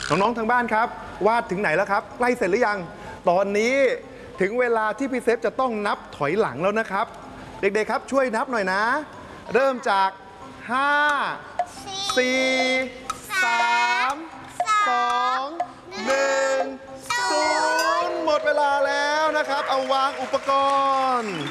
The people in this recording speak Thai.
น้องๆทางบ้านครับวาดถึงไหนแล้วครับใกล้เสร็จหรือยังตอนนี้ถึงเวลาที่พี่เซฟจะต้องนับถอยหลังแล้วนะครับเด็กๆครับช่วยนับหน่อยนะเริ่มจาก5 4 3 2 1 0หมดเวลาแล้วนะครับเอาวางอุปกรณ์